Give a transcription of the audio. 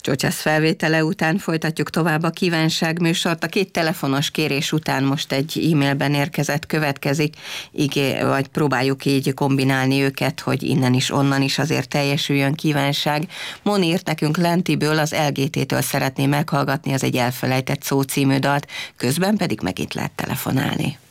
Csocsász felvétele után folytatjuk tovább a kívánságműsort. A 2 telefonos kérés után most egy e-mailben érkezett következik, vagy próbáljuk így kombinálni őket, hogy innen is, onnan is azért teljesüljön kívánság. Moni írt nekünk Lentiből, az LGT-től szeretné meghallgatni, az Egy elfelejtett szó című dalt, közben pedig megint lehet telefonálni.